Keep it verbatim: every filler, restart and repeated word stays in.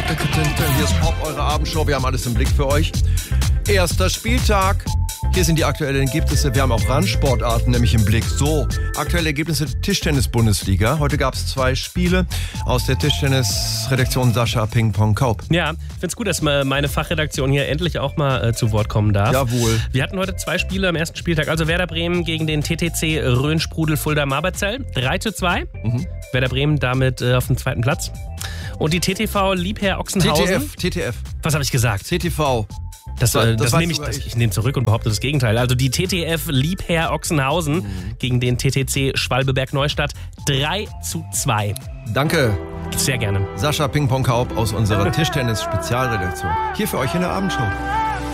Hier ist Pop, eure Abendshow. Wir haben alles im Blick für euch. Erster Spieltag. Hier sind die aktuellen Ergebnisse. Wir haben auch Randsportarten nämlich im Blick. So, aktuelle Ergebnisse der Tischtennis-Bundesliga. Heute gab es zwei Spiele aus der Tischtennis-Redaktion Sascha Ping-Pong-Kaup. Ja, ich finde es gut, dass meine Fachredaktion hier endlich auch mal äh, zu Wort kommen darf. Jawohl. Wir hatten heute zwei Spiele am ersten Spieltag. Also Werder Bremen gegen den T T C Rhön-Sprudel Fulda-Marberzell. drei zu zwei. Mhm. Werder Bremen damit äh, auf dem zweiten Platz. Und die T T V Liebherr Ochsenhausen. T T F, T T F. Was habe ich gesagt? T T V. Das, das, das, das nehme ich, das, ich. ich nehme zurück und behaupte das Gegenteil. Also die T T F Liebherr Ochsenhausen mhm. gegen den T T C Schwalbeberg-Neustadt drei zu zwei. Danke. Sehr gerne. Sascha Ping-Pong-Kaup aus unserer Tischtennis-Spezialredaktion. Hier für euch in der Abendshow.